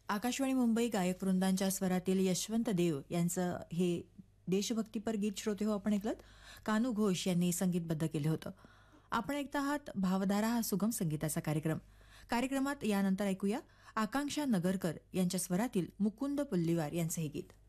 आकाशवाणी मुंबई गायक वृंदांच्या स्वरातील यशवंत देव यांचं हे देशभक्तीपर गीत श्रोते हो आपण ऐकलत. कानू घोष यांनी संगीतबद्ध केलं होतं. आपण ऐकता आहात भावधारा हा सुगम संगीताचा कार्यक्रम. कार्यक्रमात यानंतर ऐकूया आकांक्षा नगरकर यांच्या स्वरातील मुकुंद पुल्लीवार यांचं हे गीत.